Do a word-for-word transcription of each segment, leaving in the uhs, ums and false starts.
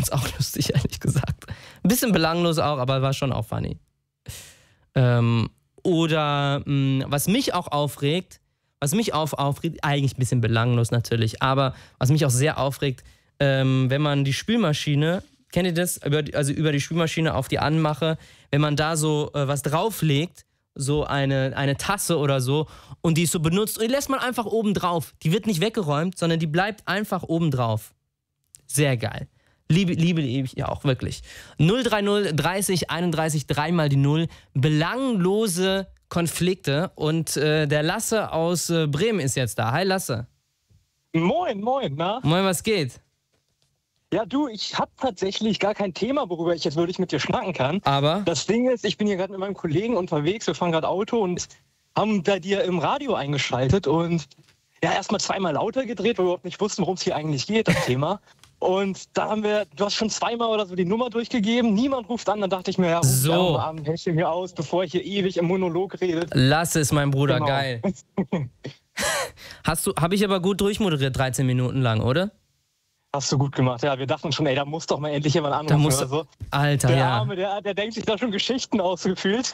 fand's auch lustig, ehrlich gesagt. Ein bisschen belanglos auch, aber war schon auch funny. Ähm, oder mh, was mich auch aufregt, was mich auf, aufregt, eigentlich ein bisschen belanglos natürlich, aber was mich auch sehr aufregt, ähm, wenn man die Spülmaschine, kennt ihr das, über die, also über die Spülmaschine auf die Anmache, wenn man da so äh, was drauflegt, so eine, eine Tasse oder so, und die ist so benutzt, und die lässt man einfach oben drauf. Die wird nicht weggeräumt, sondern die bleibt einfach oben drauf. Sehr geil. Liebe, liebe, liebe ich ja auch, wirklich. null drei null dreißig einunddreißig, dreimal die Null. Belanglose Konflikte. Und äh, der Lasse aus äh, Bremen ist jetzt da. Hi, Lasse. Moin, moin, na? Moin, was geht? Ja, du, ich habe tatsächlich gar kein Thema, worüber ich jetzt wirklich mit dir schnacken kann. Aber? Das Ding ist, ich bin hier gerade mit meinem Kollegen unterwegs, wir fahren gerade Auto und haben bei dir im Radio eingeschaltet und ja, erstmal zweimal lauter gedreht, weil wir überhaupt nicht wussten, worum es hier eigentlich geht, das Thema. Und da haben wir, du hast schon zweimal oder so die Nummer durchgegeben, niemand ruft an, dann dachte ich mir, ja, ruf so. am Händchen hier aus, bevor ich hier ewig im Monolog rede. Lasse ist mein Bruder, Genau. geil. Hast du, habe ich aber gut durchmoderiert, dreizehn Minuten lang, oder? Hast du gut gemacht, ja. Wir dachten schon, ey, da muss doch mal endlich jemand anrufen Da muss, oder so. Alter, der ja. Arme, der, der denkt sich da schon Geschichten ausgefühlt.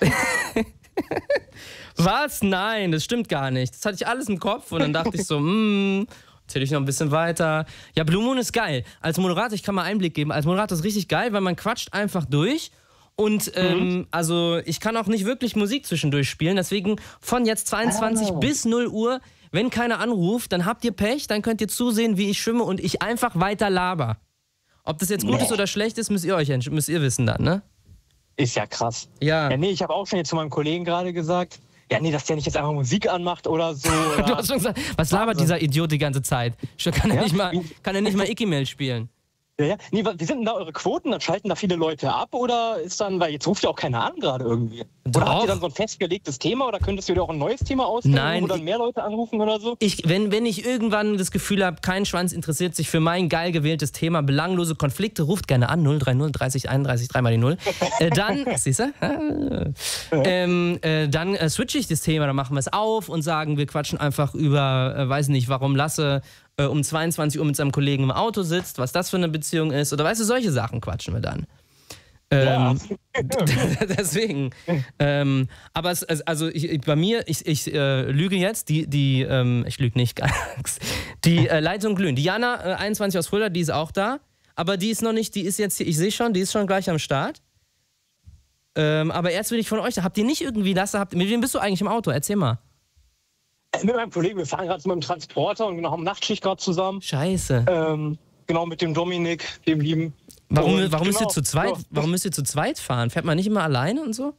Was? Nein, das stimmt gar nicht. Das hatte ich alles im Kopf und dann dachte ich so, hm, erzähle ich noch ein bisschen weiter. Ja, Blue Moon ist geil. Als Moderator, ich kann mal Einblick geben, als Moderator ist richtig geil, weil man quatscht einfach durch. Und ähm, mhm. also ich kann auch nicht wirklich Musik zwischendurch spielen, deswegen von jetzt zweiundzwanzig oh. bis null Uhr, wenn keiner anruft, dann habt ihr Pech, dann könnt ihr zusehen, wie ich schwimme und ich einfach weiter laber. Ob das jetzt gut nee. ist oder schlecht ist, müsst ihr euch müsst ihr wissen dann, ne? Ist ja krass. Ja. Ja, nee, ich habe auch schon jetzt zu meinem Kollegen gerade gesagt, ja, nee, dass der nicht jetzt einfach Musik anmacht oder so. Oder du hast schon gesagt, was labert dieser Idiot die ganze Zeit? Kann er ja? nicht mal, kann er nicht mal Icky-Mail spielen? Ja, ja. Nee, wie sind denn da eure Quoten? Dann schalten da viele Leute ab oder ist dann, weil jetzt ruft ja auch keiner an gerade irgendwie. Doch. Oder habt ihr dann so ein festgelegtes Thema oder könntest du dir auch ein neues Thema ausdenken, Nein, wo dann mehr Leute anrufen oder so? Ich, wenn, wenn ich irgendwann das Gefühl habe, kein Schwanz interessiert sich für mein geil gewähltes Thema, belanglose Konflikte, ruft gerne an, null drei null dreißig einunddreißig, dreimal die Null. Äh, dann, siehst du? ähm, äh, dann äh, switche ich das Thema, dann machen wir es auf und sagen, wir quatschen einfach über, äh, weiß nicht, warum Lasse äh, um zweiundzwanzig Uhr mit seinem Kollegen im Auto sitzt, was das für eine Beziehung ist, oder weißt du, solche Sachen quatschen wir dann. Ähm, ja. Deswegen. Ähm, aber es, also ich, bei mir, ich, ich äh, lüge jetzt, die, die ähm, ich lüge nicht, die äh, Leitung glühen. Die Jana, äh, einundzwanzig aus Fulda, die ist auch da, aber die ist noch nicht, die ist jetzt hier, ich sehe schon, die ist schon gleich am Start. Ähm, aber erst will ich von euch, habt ihr nicht irgendwie das, habt, mit wem bist du eigentlich im Auto? Erzähl mal. Mit meinem Kollegen, wir fahren gerade mit dem Transporter und wir haben Nachtschicht gerade zusammen. Scheiße. Ähm, genau, mit dem Dominik, dem Lieben. Warum, und warum, genau, müsst ihr zu zweit, ja. warum müsst ihr zu zweit fahren? Fährt man nicht immer alleine und so?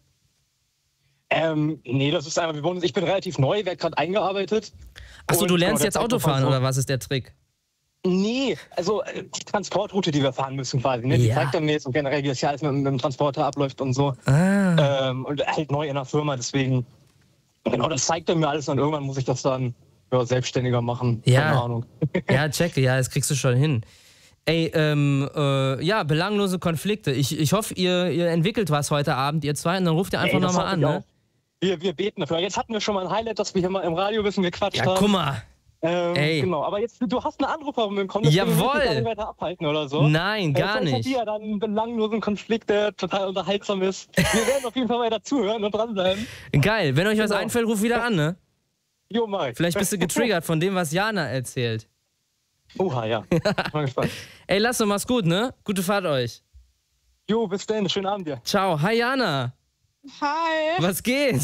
Ähm, nee, das ist einfach, wir wohnen, ich bin relativ neu, werde gerade eingearbeitet. Achso, du lernst genau, jetzt Autofahren so. Oder was ist der Trick? Nee, also die Transportroute, die wir fahren müssen quasi, ne? Die Ja. zeigt dann jetzt und generell, wie das hier alles mit, mit dem Transporter abläuft und so. Ah. Ähm, und halt neu in der Firma, deswegen, genau, das zeigt er mir alles und irgendwann muss ich das dann ja, selbstständiger machen. Ja. Keine Ahnung. Ja, checke, ja, das kriegst du schon hin. Ey, ähm, äh, ja, belanglose Konflikte. Ich, ich hoffe, ihr, ihr entwickelt was heute Abend, ihr zwei, und dann ruft ihr einfach nochmal an, ne? Wir, wir beten dafür. Jetzt hatten wir schon mal ein Highlight, dass wir hier mal im Radio ein bisschen gequatscht Ja, haben. guck mal. Ähm, Ey. Genau, aber jetzt, du hast eine Anrufer bekommen, das Jawohl. will ich nicht weiter abhalten oder so. Nein, gar äh, nicht. Ich habe dann einen belanglosen Konflikt, der total unterhaltsam ist. Wir werden auf jeden Fall weiter zuhören und dranbleiben. Geil, wenn euch was Genau. einfällt, ruft wieder an, ne? Jo, Mike. Vielleicht bist du getriggert von dem, was Jana erzählt. Oha, ja. Mal gespannt. Ey, Lasse, mach's gut, ne? Gute Fahrt euch. Jo, bis dann. Schönen Abend dir. Ciao. Hi, Jana. Hi. Was geht?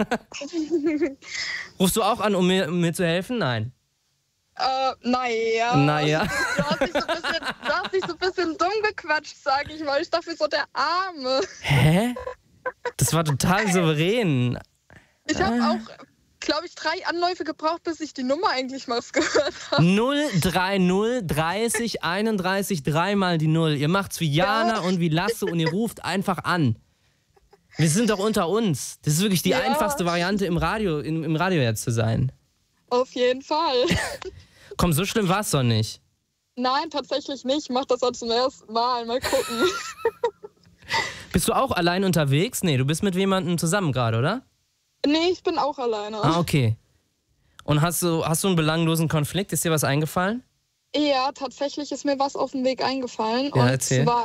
Rufst du auch an, um mir, um mir zu helfen? Nein. Äh, naja. Naja. Du hast dich so ein bisschen, du hast dich so ein bisschen dumm gequatscht, sag ich mal. Ich dachte so, der Arme. Hä? Das war total souverän. Ich habe auch, glaube ich, drei Anläufe gebraucht, bis ich die Nummer eigentlich mal gehört habe. null drei null dreißig einunddreißig dreimal die Null. Ihr macht's wie Jana Ja. und wie Lasse und ihr ruft einfach an. Wir sind doch unter uns. Das ist wirklich die Ja. einfachste Variante, im Radio, im, im Radio jetzt zu sein. Auf jeden Fall. Komm, so schlimm war's doch nicht. Nein, tatsächlich nicht. Ich mach das auch zum ersten Mal. Mal gucken. Bist du auch allein unterwegs? Nee, du bist mit jemandem zusammen gerade, oder? Nee, ich bin auch alleine. Ah, okay. Und hast du, hast du einen belanglosen Konflikt? Ist dir was eingefallen? Ja, tatsächlich ist mir was auf dem Weg eingefallen. Ja, und erzähl. zwar